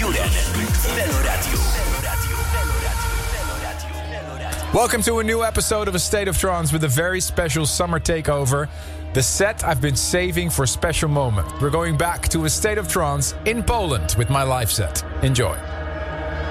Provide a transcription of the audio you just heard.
Julian Veloradiu. Welcome to a new episode of A State of Trance with a very special summer takeover. The set I've been saving for a special moment. We're going back to A State of Trance in Poland with my live set. Enjoy.